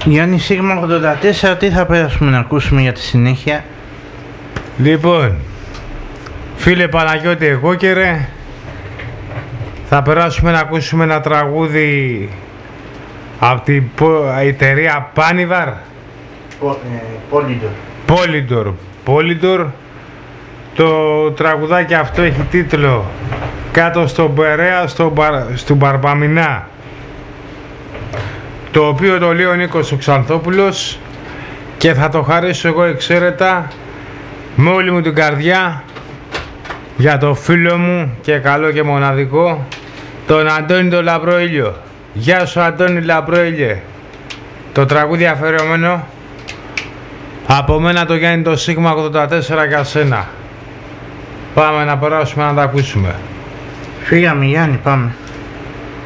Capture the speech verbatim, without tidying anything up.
Γιάννη Σίγμα ογδόντα τέσσερα, τι θα περάσουμε να ακούσουμε για τη συνέχεια? Λοιπόν, φίλε Παναγιώτη Εγώκερε, θα περάσουμε να ακούσουμε ένα τραγούδι από την εταιρεία Πάνιβαρ. Πόλιντορ. Πόλιντορ. Πόλιντορ. Το τραγουδάκι αυτό έχει τίτλο «Κάτω στον Περαία, στον Μπαρ, στον Μπαρμπαμινά», το οποίο το λέει ο Νίκος ο Ξανθόπουλος και θα το χαρίσω εγώ εξαίρετα με όλη μου την καρδιά για το φίλο μου και καλό και μοναδικό, τον Αντώνη τον Λαμπρόήλιο. Γεια σου Αντώνη Λαμπρόήλιε. Το τραγούδι αφιερωμένο από μένα το Γιάννη το Σίγμα ογδόντα τέσσερα για σένα. Πάμε να περάσουμε να τα ακούσουμε. Φύγαμε Γιάννη, πάμε.